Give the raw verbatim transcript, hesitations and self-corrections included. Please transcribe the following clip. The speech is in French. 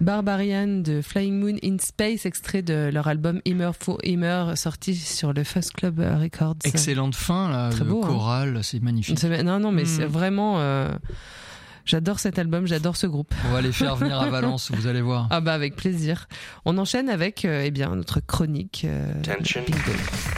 Barbarian de Flying Moon in Space, extrait de leur album Immer for Immer, sorti sur le First Club Records. Excellente fin, là, Très le beau, choral, hein. C'est magnifique. C'est, non, non, mais mmh. c'est vraiment... Euh, j'adore cet album, j'adore ce groupe. On va les faire venir à Valence, vous allez voir. Ah bah avec plaisir. On enchaîne avec euh, eh bien, notre chronique. Euh, Tension. Bingo.